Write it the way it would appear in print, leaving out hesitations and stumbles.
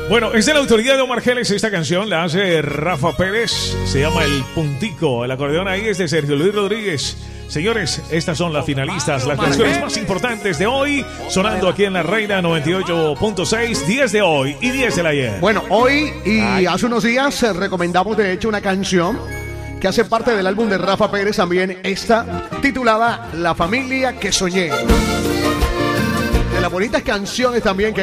Bueno, es de la autoría de Omar Geles. Esta canción la hace Rafa Pérez. Se llama El Puntico. El acordeón ahí es de Sergio Luis Rodríguez. Señores, estas son las finalistas, las canciones más importantes de hoy, sonando aquí en La Reina 98.6, 10 de hoy y 10 del ayer. Bueno, hoy y hace unos días recomendamos de hecho una canción que hace parte del álbum de Rafa Pérez, también esta, titulada La Familia que Soñé. De las bonitas canciones también que